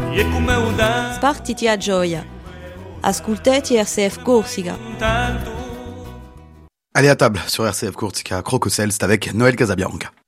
Spartiti a gioia. Ascoltati RCF Corsica. Allez à table sur RCF Corsica, Crococel, c'est avec Noël Casabianca.